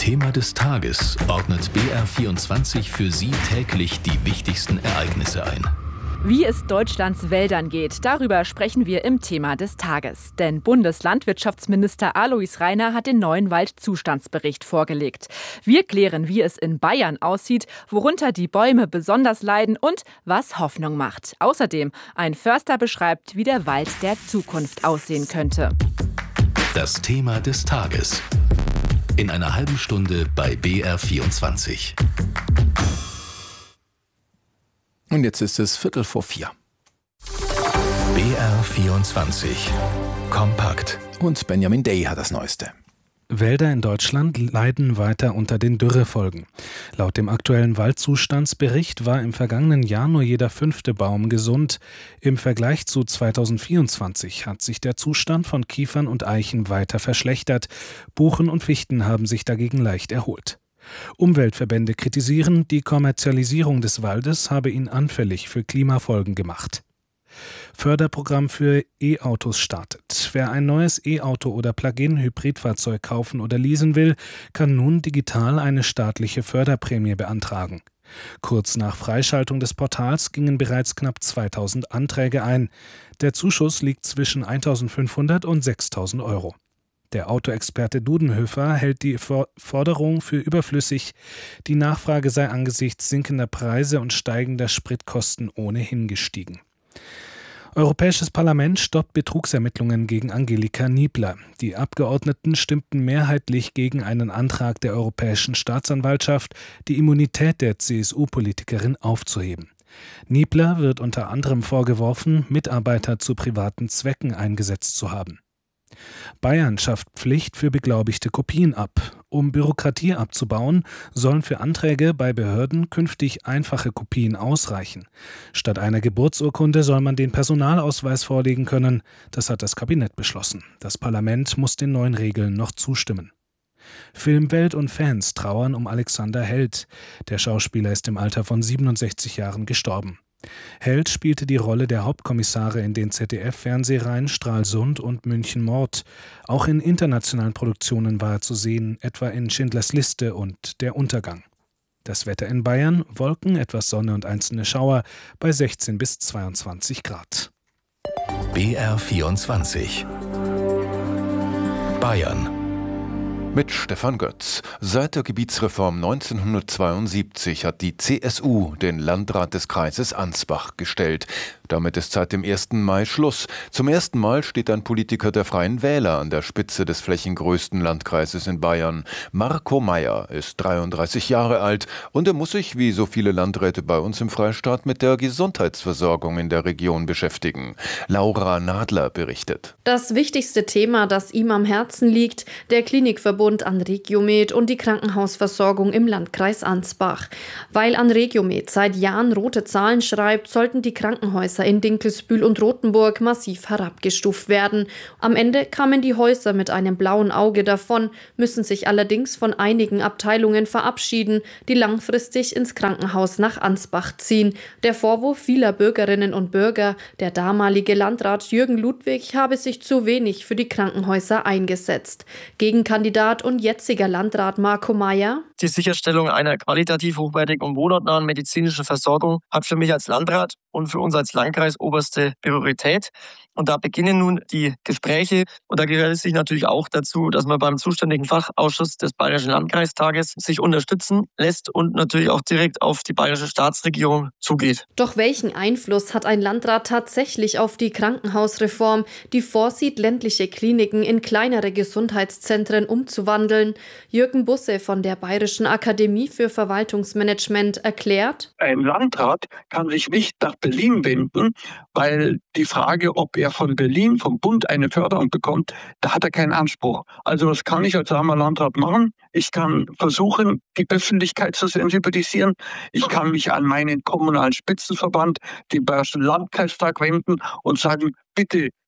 Thema des Tages ordnet BR24 für Sie täglich die wichtigsten Ereignisse ein. Wie es Deutschlands Wäldern geht, darüber sprechen wir im Thema des Tages. Denn Bundeslandwirtschaftsminister Alois Rainer hat den neuen Waldzustandsbericht vorgelegt. Wir klären, wie es in Bayern aussieht, worunter die Bäume besonders leiden und was Hoffnung macht. Außerdem, ein Förster beschreibt, wie der Wald der Zukunft aussehen könnte. Das Thema des Tages. In einer halben Stunde bei BR24. Und jetzt ist es 3:45. BR24. Kompakt. Und Benjamin Day hat das Neueste. Wälder in Deutschland leiden weiter unter den Dürrefolgen. Laut dem aktuellen Waldzustandsbericht war im vergangenen Jahr nur jeder 5. Baum gesund. Im Vergleich zu 2024 hat sich der Zustand von Kiefern und Eichen weiter verschlechtert. Buchen und Fichten haben sich dagegen leicht erholt. Umweltverbände kritisieren, die Kommerzialisierung des Waldes habe ihn anfällig für Klimafolgen gemacht. Förderprogramm für E-Autos startet. Wer ein neues E-Auto oder Plug-in-Hybridfahrzeug kaufen oder leasen will, kann nun digital eine staatliche Förderprämie beantragen. Kurz nach Freischaltung des Portals gingen bereits knapp 2000 Anträge ein. Der Zuschuss liegt zwischen 1.500 und 6.000 Euro. Der Autoexperte Dudenhöfer hält die Forderung für überflüssig. Die Nachfrage sei angesichts sinkender Preise und steigender Spritkosten ohnehin gestiegen. Europäisches Parlament stoppt Betrugsermittlungen gegen Angelika Niebler. Die Abgeordneten stimmten mehrheitlich gegen einen Antrag der Europäischen Staatsanwaltschaft, die Immunität der CSU-Politikerin aufzuheben. Niebler wird unter anderem vorgeworfen, Mitarbeiter zu privaten Zwecken eingesetzt zu haben. Bayern schafft Pflicht für beglaubigte Kopien ab. Um Bürokratie abzubauen, sollen für Anträge bei Behörden künftig einfache Kopien ausreichen. Statt einer Geburtsurkunde soll man den Personalausweis vorlegen können. Das hat das Kabinett beschlossen. Das Parlament muss den neuen Regeln noch zustimmen. Filmwelt und Fans trauern um Alexander Held. Der Schauspieler ist im Alter von 67 Jahren gestorben. Held spielte die Rolle der Hauptkommissare in den ZDF-Fernsehreihen Stralsund und München Mord. Auch in internationalen Produktionen war er zu sehen, etwa in Schindlers Liste und Der Untergang. Das Wetter in Bayern: Wolken, etwas Sonne und einzelne Schauer bei 16 bis 22 Grad. BR24. Bayern. Mit Stefan Götz. Seit der Gebietsreform 1972 hat die CSU den Landrat des Kreises Ansbach gestellt. Damit ist seit dem 1. Mai Schluss. Zum ersten Mal steht ein Politiker der Freien Wähler an der Spitze des flächengrößten Landkreises in Bayern. Marco Meyer ist 33 Jahre alt und er muss sich, wie so viele Landräte bei uns im Freistaat, mit der Gesundheitsversorgung in der Region beschäftigen. Laura Nadler berichtet. Das wichtigste Thema, das ihm am Herzen liegt: der Klinikverbund Anregiomed und die Krankenhausversorgung im Landkreis Ansbach. Weil Anregiomed seit Jahren rote Zahlen schreibt, sollten die Krankenhäuser in Dinkelsbühl und Rothenburg massiv herabgestuft werden. Am Ende kamen die Häuser mit einem blauen Auge davon, müssen sich allerdings von einigen Abteilungen verabschieden, die langfristig ins Krankenhaus nach Ansbach ziehen. Der Vorwurf vieler Bürgerinnen und Bürger: der damalige Landrat Jürgen Ludwig habe sich zu wenig für die Krankenhäuser eingesetzt. Gegenkandidat und jetziger Landrat Marco Meyer: Die Sicherstellung einer qualitativ hochwertigen und wohnortnahen medizinischen Versorgung hat für mich als Landrat und für uns als Landkreis oberste Priorität. Und da beginnen nun die Gespräche. Und da gehört es sich natürlich auch dazu, dass man beim zuständigen Fachausschuss des Bayerischen Landkreistages sich unterstützen lässt und natürlich auch direkt auf die bayerische Staatsregierung zugeht. Doch welchen Einfluss hat ein Landrat tatsächlich auf die Krankenhausreform, die vorsieht, ländliche Kliniken in kleinere Gesundheitszentren umzuwandeln? Jürgen Busse von der Bayerischen Akademie für Verwaltungsmanagement erklärt: Ein Landrat kann sich nicht nach Berlin wenden, weil die Frage, ob er von Berlin, vom Bund eine Förderung bekommt, da hat er keinen Anspruch. Also was kann ich als armer Landrat machen? Ich kann versuchen, die Öffentlichkeit zu sensibilisieren. Ich kann mich an meinen kommunalen Spitzenverband, den Bayerischen Landkreistag, wenden und sagen: Bitte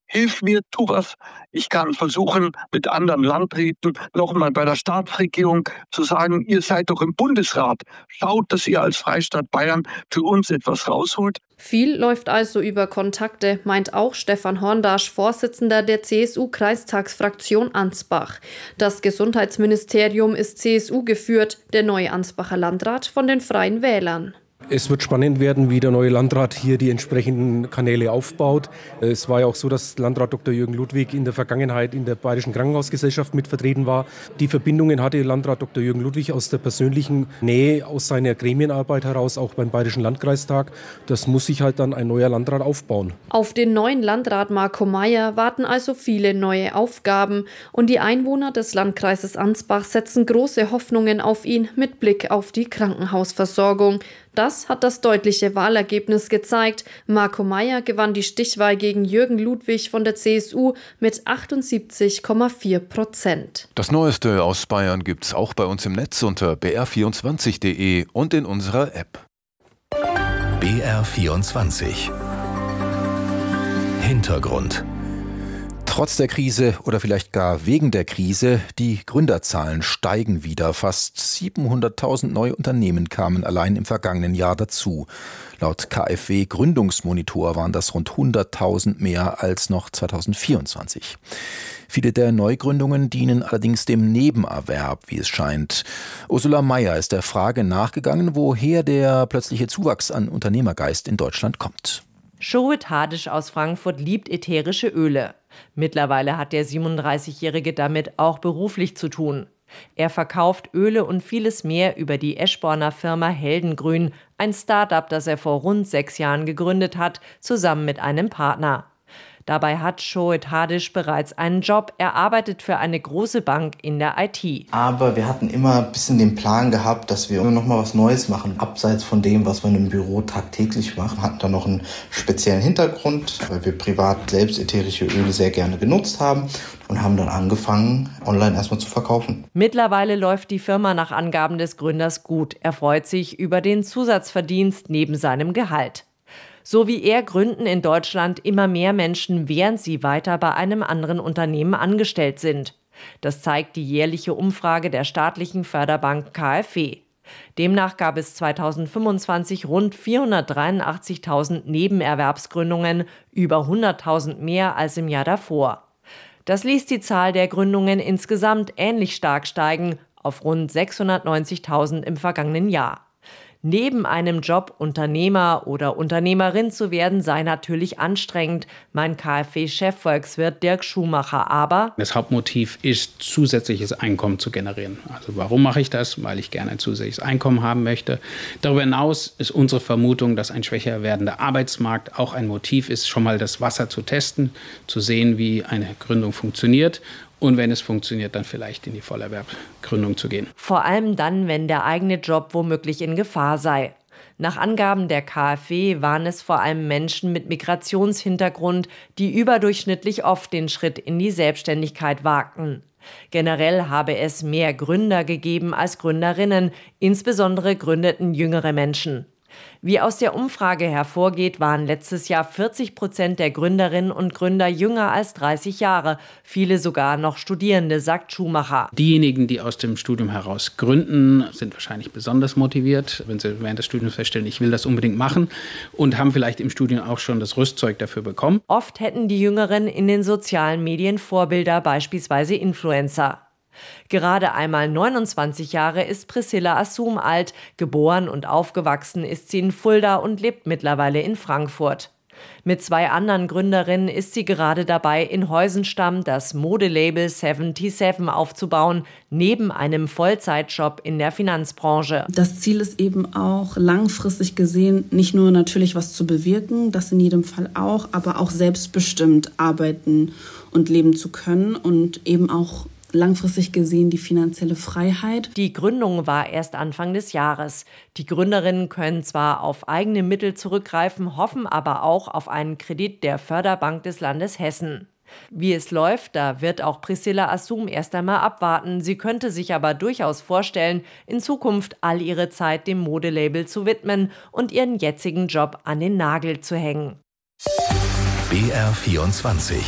hilf mir, tu was. Ich kann versuchen, mit anderen Landräten nochmal bei der Staatsregierung zu sagen, ihr seid doch im Bundesrat. Schaut, dass ihr als Freistaat Bayern für uns etwas rausholt. Viel läuft also über Kontakte, meint auch Stefan Horndasch, Vorsitzender der CSU-Kreistagsfraktion Ansbach. Das Gesundheitsministerium ist CSU geführt, der neue Ansbacher Landrat von den Freien Wählern. Es wird spannend werden, wie der neue Landrat hier die entsprechenden Kanäle aufbaut. Es war ja auch so, dass Landrat Dr. Jürgen Ludwig in der Vergangenheit in der Bayerischen Krankenhausgesellschaft mit vertreten war. Die Verbindungen hatte Landrat Dr. Jürgen Ludwig aus der persönlichen Nähe, aus seiner Gremienarbeit heraus, auch beim Bayerischen Landkreistag. Das muss sich halt dann ein neuer Landrat aufbauen. Auf den neuen Landrat Marco Meyer warten also viele neue Aufgaben. Und die Einwohner des Landkreises Ansbach setzen große Hoffnungen auf ihn mit Blick auf die Krankenhausversorgung. Das hat das deutliche Wahlergebnis gezeigt. Marco Meyer gewann die Stichwahl gegen Jürgen Ludwig von der CSU mit 78,4%. Das Neueste aus Bayern gibt's auch bei uns im Netz unter br24.de und in unserer App. BR24 Hintergrund. Trotz der Krise oder vielleicht gar wegen der Krise, die Gründerzahlen steigen wieder. Fast 700.000 neue Unternehmen kamen allein im vergangenen Jahr dazu. Laut KfW Gründungsmonitor waren das rund 100.000 mehr als noch 2024. Viele der Neugründungen dienen allerdings dem Nebenerwerb, wie es scheint. Ursula Meyer ist der Frage nachgegangen, woher der plötzliche Zuwachs an Unternehmergeist in Deutschland kommt. Shoet Hadisch aus Frankfurt liebt ätherische Öle. Mittlerweile hat der 37-Jährige damit auch beruflich zu tun. Er verkauft Öle und vieles mehr über die Eschborner Firma Heldengrün, ein Start-up, das er vor rund 6 Jahren gegründet hat, zusammen mit einem Partner. Dabei hat Shoet Hadisch bereits einen Job. Er arbeitet für eine große Bank in der IT. Aber wir hatten immer ein bisschen den Plan gehabt, dass wir noch mal was Neues machen, abseits von dem, was man im Büro tagtäglich macht. Wir hatten da noch einen speziellen Hintergrund, weil wir privat selbst ätherische Öle sehr gerne genutzt haben und haben dann angefangen, online erstmal zu verkaufen. Mittlerweile läuft die Firma nach Angaben des Gründers gut. Er freut sich über den Zusatzverdienst neben seinem Gehalt. So wie er gründen in Deutschland immer mehr Menschen, während sie weiter bei einem anderen Unternehmen angestellt sind. Das zeigt die jährliche Umfrage der staatlichen Förderbank KfW. Demnach gab es 2025 rund 483.000 Nebenerwerbsgründungen, über 100.000 mehr als im Jahr davor. Das ließ die Zahl der Gründungen insgesamt ähnlich stark steigen, auf rund 690.000 im vergangenen Jahr. Neben einem Job Unternehmer oder Unternehmerin zu werden, sei natürlich anstrengend, meint KfW-Chefvolkswirt Dirk Schumacher. Aber das Hauptmotiv ist, zusätzliches Einkommen zu generieren. Also warum mache ich das? Weil ich gerne ein zusätzliches Einkommen haben möchte. Darüber hinaus ist unsere Vermutung, dass ein schwächer werdender Arbeitsmarkt auch ein Motiv ist, schon mal das Wasser zu testen, zu sehen, wie eine Gründung funktioniert. Und wenn es funktioniert, dann vielleicht in die Vollerwerbgründung zu gehen. Vor allem dann, wenn der eigene Job womöglich in Gefahr sei. Nach Angaben der KfW waren es vor allem Menschen mit Migrationshintergrund, die überdurchschnittlich oft den Schritt in die Selbstständigkeit wagten. Generell habe es mehr Gründer gegeben als Gründerinnen, insbesondere gründeten jüngere Menschen. Wie aus der Umfrage hervorgeht, waren letztes Jahr 40% der Gründerinnen und Gründer jünger als 30 Jahre, viele sogar noch Studierende, sagt Schumacher. Diejenigen, die aus dem Studium heraus gründen, sind wahrscheinlich besonders motiviert, wenn sie während des Studiums feststellen, ich will das unbedingt machen und haben vielleicht im Studium auch schon das Rüstzeug dafür bekommen. Oft hätten die Jüngeren in den sozialen Medien Vorbilder, beispielsweise Influencer. Gerade einmal 29 Jahre ist Priscilla Assum alt. Geboren und aufgewachsen ist sie in Fulda und lebt mittlerweile in Frankfurt. Mit 2 anderen Gründerinnen ist sie gerade dabei, in Heusenstamm das Modelabel 77 aufzubauen, neben einem Vollzeitjob in der Finanzbranche. Das Ziel ist eben auch, langfristig gesehen, nicht nur natürlich was zu bewirken, das in jedem Fall auch, aber auch selbstbestimmt arbeiten und leben zu können und eben auch langfristig gesehen die finanzielle Freiheit. Die Gründung war erst Anfang des Jahres. Die Gründerinnen können zwar auf eigene Mittel zurückgreifen, hoffen aber auch auf einen Kredit der Förderbank des Landes Hessen. Wie es läuft, da wird auch Priscilla Assum erst einmal abwarten. Sie könnte sich aber durchaus vorstellen, in Zukunft all ihre Zeit dem Modelabel zu widmen und ihren jetzigen Job an den Nagel zu hängen. BR24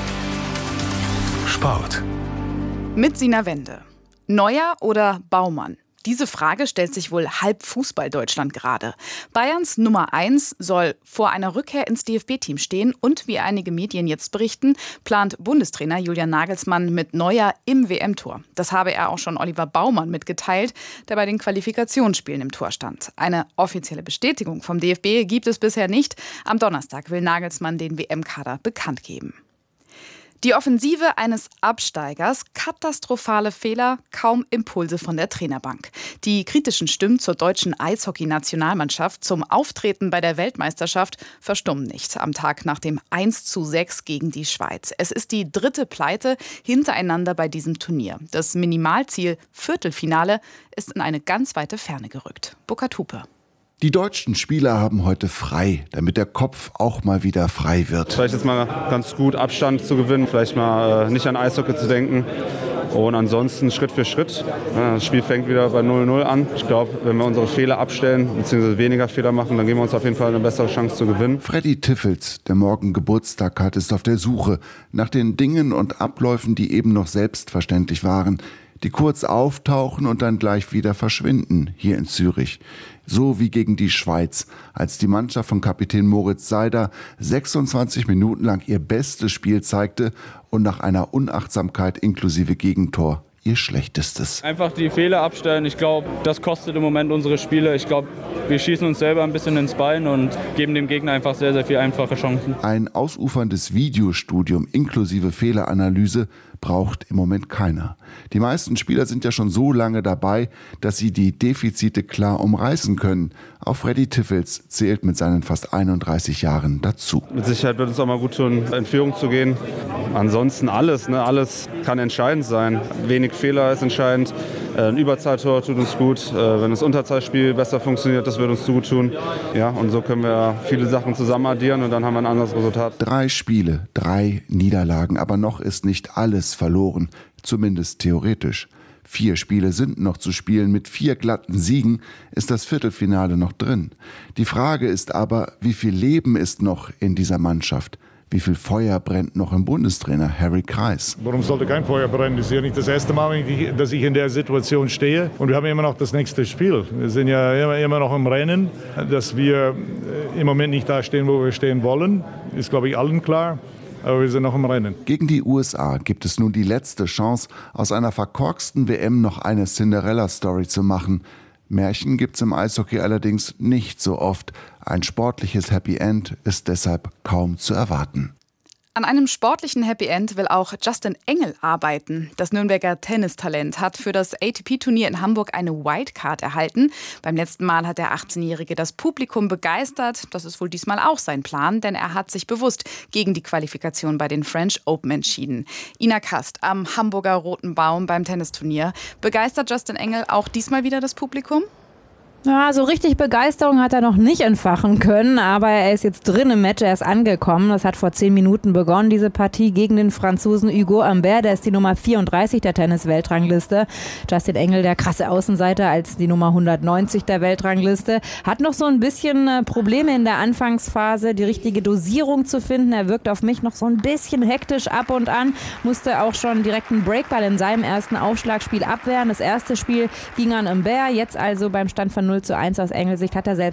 Sport. Mit Sina Wende. Neuer oder Baumann? Diese Frage stellt sich wohl halb Fußball-Deutschland gerade. Bayerns Nummer 1 soll vor einer Rückkehr ins DFB-Team stehen und, wie einige Medien jetzt berichten, plant Bundestrainer Julian Nagelsmann mit Neuer im WM-Tor. Das habe er auch schon Oliver Baumann mitgeteilt, der bei den Qualifikationsspielen im Tor stand. Eine offizielle Bestätigung vom DFB gibt es bisher nicht. Am Donnerstag will Nagelsmann den WM-Kader bekannt geben. Die Offensive eines Absteigers, katastrophale Fehler, kaum Impulse von der Trainerbank. Die kritischen Stimmen zur deutschen Eishockey-Nationalmannschaft zum Auftreten bei der Weltmeisterschaft verstummen nicht am Tag nach dem 1:6 gegen die Schweiz. Es ist die 3. Pleite hintereinander bei diesem Turnier. Das Minimalziel Viertelfinale ist in eine ganz weite Ferne gerückt. Burkhard Hupe. Die deutschen Spieler haben heute frei, damit der Kopf auch mal wieder frei wird. Vielleicht jetzt mal ganz gut Abstand zu gewinnen, vielleicht mal nicht an Eishockey zu denken und ansonsten Schritt für Schritt. Das Spiel fängt wieder bei 0:0 an. Ich glaube, wenn wir unsere Fehler abstellen bzw. weniger Fehler machen, dann geben wir uns auf jeden Fall eine bessere Chance zu gewinnen. Freddy Tiffels, der morgen Geburtstag hat, ist auf der Suche nach den Dingen und Abläufen, die eben noch selbstverständlich waren, die kurz auftauchen und dann gleich wieder verschwinden, hier in Zürich. So wie gegen die Schweiz, als die Mannschaft von Kapitän Moritz Seider 26 Minuten lang ihr bestes Spiel zeigte und nach einer Unachtsamkeit inklusive Gegentor ihr schlechtestes. Einfach die Fehler abstellen. Ich glaube, das kostet im Moment unsere Spiele. Ich glaube, wir schießen uns selber ein bisschen ins Bein und geben dem Gegner einfach sehr, sehr viele einfache Chancen. Ein ausuferndes Videostudium inklusive Fehleranalyse braucht im Moment keiner. Die meisten Spieler sind ja schon so lange dabei, dass sie die Defizite klar umreißen können. Auch Freddy Tiffels zählt mit seinen fast 31 Jahren dazu. Mit Sicherheit wird es auch mal gut tun, in Führung zu gehen. Ansonsten alles, alles kann entscheidend sein. Wenig Fehler ist entscheidend. Ein Überzahltor tut uns gut. Wenn das Unterzahlspiel besser funktioniert, das wird uns gut tun. Ja, und so können wir viele Sachen zusammen addieren und dann haben wir ein anderes Resultat. 3 Spiele, 3 Niederlagen, aber noch ist nicht alles verloren, zumindest theoretisch. 4 Spiele sind noch zu spielen. Mit 4 glatten Siegen ist das Viertelfinale noch drin. Die Frage ist aber, wie viel Leben ist noch in dieser Mannschaft? Wie viel Feuer brennt noch im Bundestrainer Harry Kreis? Warum sollte kein Feuer brennen? Das ist ja nicht das erste Mal, dass ich in der Situation stehe. Und wir haben immer noch das nächste Spiel. Wir sind ja immer noch im Rennen. Dass wir im Moment nicht da stehen, wo wir stehen wollen, ist, glaube ich, allen klar. Aber wir sind noch im Rennen. Gegen die USA gibt es nun die letzte Chance, aus einer verkorksten WM noch eine Cinderella-Story zu machen. Märchen gibt's im Eishockey allerdings nicht so oft. Ein sportliches Happy End ist deshalb kaum zu erwarten. An einem sportlichen Happy End will auch Justin Engel arbeiten. Das Nürnberger Tennistalent hat für das ATP-Turnier in Hamburg eine Wildcard erhalten. Beim letzten Mal hat der 18-Jährige das Publikum begeistert. Das ist wohl diesmal auch sein Plan, denn er hat sich bewusst gegen die Qualifikation bei den French Open entschieden. Ina Kast am Hamburger Roten Baum beim Tennisturnier. Begeistert Justin Engel auch diesmal wieder das Publikum? Ja, so richtig Begeisterung hat er noch nicht entfachen können, aber er ist jetzt drin im Match, er ist angekommen. Das hat vor 10 Minuten begonnen, diese Partie gegen den Franzosen Hugo Humbert. Der ist die Nummer 34 der Tennis-Weltrangliste. Justin Engel, der krasse Außenseiter, als die Nummer 190 der Weltrangliste. Hat noch so ein bisschen Probleme in der Anfangsphase, die richtige Dosierung zu finden. Er wirkt auf mich noch so ein bisschen hektisch ab und an. Musste auch schon direkt einen Breakball in seinem ersten Aufschlagspiel abwehren. Das erste Spiel ging an Humbert, jetzt also beim Stand von 0:1 aus Engelsicht hat er selbst